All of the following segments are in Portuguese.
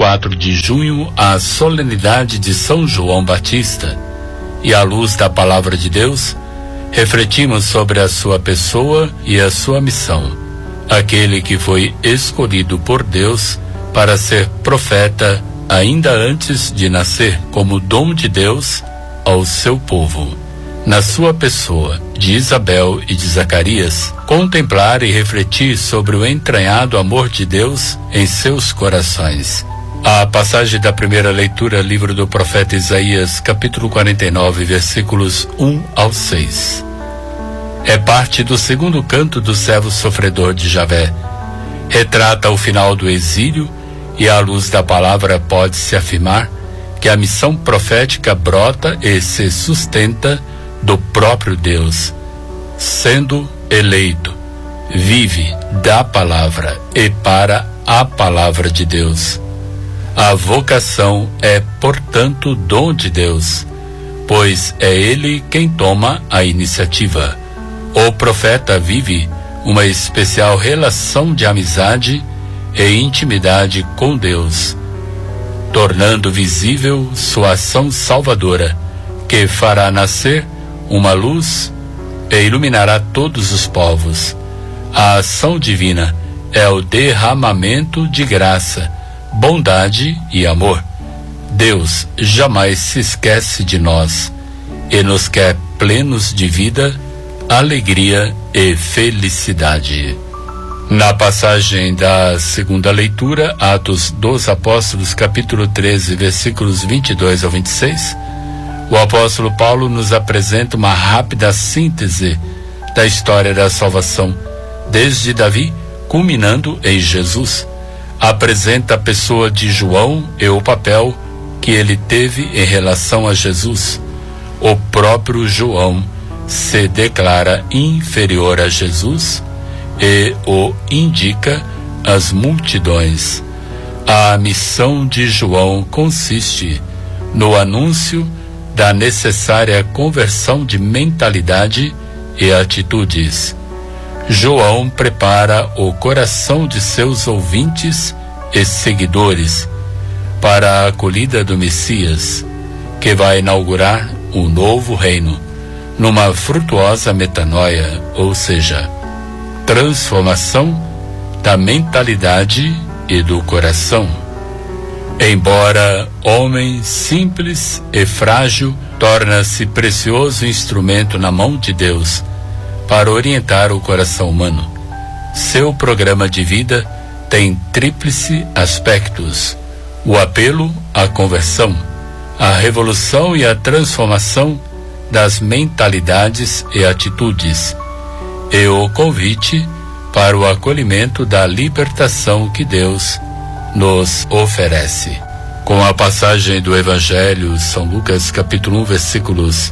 24 de junho, a solenidade de São João Batista. E à luz da palavra de Deus, refletimos sobre a sua pessoa e a sua missão. Aquele que foi escolhido por Deus para ser profeta ainda antes de nascer, como dom de Deus ao seu povo. Na sua pessoa, de Isabel e de Zacarias, contemplar e refletir sobre o entranhado amor de Deus em seus corações. A passagem da primeira leitura, livro do profeta Isaías, capítulo 49, versículos 1 ao 6. É parte do segundo canto do servo sofredor de Javé. Retrata o final do exílio e, à luz da palavra, pode-se afirmar que a missão profética brota e se sustenta do próprio Deus. Sendo eleito, vive da palavra e para a palavra de Deus. A vocação é, portanto, dom de Deus, pois é Ele quem toma a iniciativa. O profeta vive uma especial relação de amizade e intimidade com Deus, tornando visível sua ação salvadora, que fará nascer uma luz e iluminará todos os povos. A ação divina é o derramamento de graça, bondade e amor. Deus jamais se esquece de nós e nos quer plenos de vida, alegria e felicidade. Na passagem da segunda leitura, Atos dos Apóstolos, capítulo 13, versículos 22 ao 26, o apóstolo Paulo nos apresenta uma rápida síntese da história da salvação, desde Davi, culminando em Jesus. Apresenta a pessoa de João e o papel que ele teve em relação a Jesus. O próprio João se declara inferior a Jesus e o indica às multidões. A missão de João consiste no anúncio da necessária conversão de mentalidade e atitudes. João prepara o coração de seus ouvintes e seguidores para a acolhida do Messias, que vai inaugurar um novo reino, numa frutuosa metanoia, ou seja, transformação da mentalidade e do coração. Embora homem simples e frágil, torna-se precioso instrumento na mão de Deus para orientar o coração humano. Seu programa de vida tem tríplice aspectos: o apelo à conversão, a revolução e a transformação das mentalidades e atitudes, e o convite para o acolhimento da libertação que Deus nos oferece. Com a passagem do Evangelho, São Lucas, capítulo 1, versículos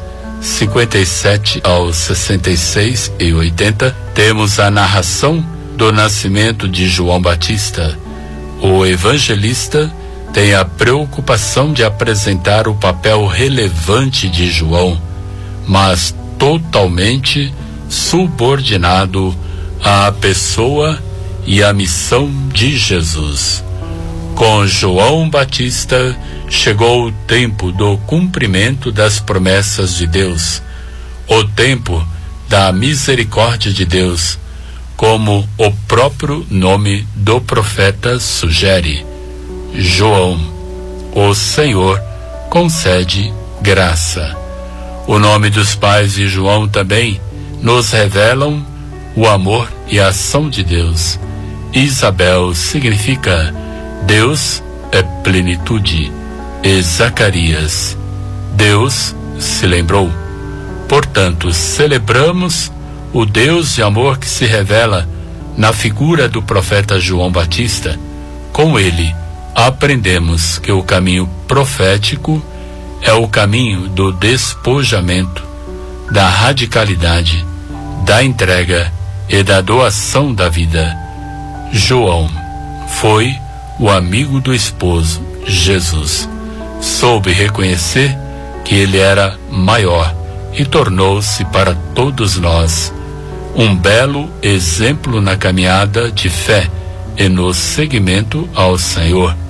57 ao 66 e 80, temos a narração do nascimento de João Batista. O evangelista tem a preocupação de apresentar o papel relevante de João, mas totalmente subordinado à pessoa e à missão de Jesus. Com João Batista chegou o tempo do cumprimento das promessas de Deus, o tempo da misericórdia de Deus, como o próprio nome do profeta sugere. João, o Senhor concede graça. O nome dos pais de João também nos revelam o amor e a ação de Deus. Isabel significa Deus é plenitude, e Zacarias, Deus se lembrou. Portanto, celebramos o Deus de amor que se revela na figura do profeta João Batista. Com ele, aprendemos que o caminho profético é o caminho do despojamento, da radicalidade, da entrega e da doação da vida. João foi o amigo do esposo, Jesus. Soube reconhecer que ele era maior e tornou-se para todos nós um belo exemplo na caminhada de fé e no seguimento ao Senhor.